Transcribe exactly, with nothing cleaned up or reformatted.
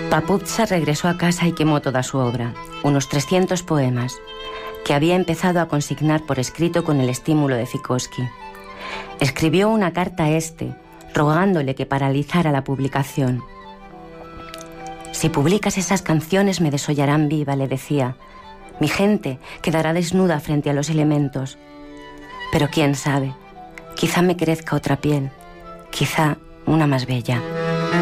Papuzza regresó a casa y quemó toda su obra, unos trescientos poemas, que había empezado a consignar por escrito con el estímulo de Zykowski. Escribió una carta a este, rogándole que paralizara la publicación. «Si publicas esas canciones me desollarán viva», le decía. «Mi gente quedará desnuda frente a los elementos. Pero quién sabe, quizá me crezca otra piel, quizá una más bella».